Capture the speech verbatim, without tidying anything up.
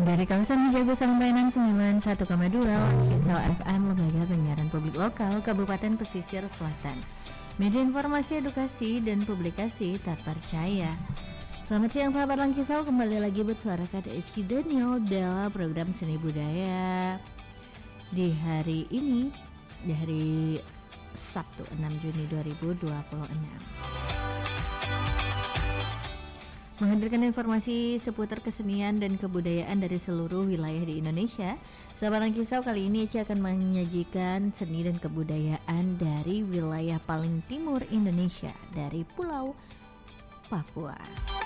Dari kawasan Jago Sampainan sembilan puluh satu koma dua Kisau F M, Lembaga Penyiaran Publik Lokal Kabupaten Pesisir Selatan. Media informasi, edukasi, dan publikasi terpercaya. Selamat siang sahabat Langkisau, kembali lagi bersuara K D H Q Daniel dalam program Seni Budaya. Di hari ini, di hari Sabtu enam Juni dua ribu dua puluh enam, menghadirkan informasi seputar kesenian dan kebudayaan dari seluruh wilayah di Indonesia. Sahabat Langkisau, kali ini Eci akan menyajikan seni dan kebudayaan dari wilayah paling timur Indonesia, dari Pulau Papua.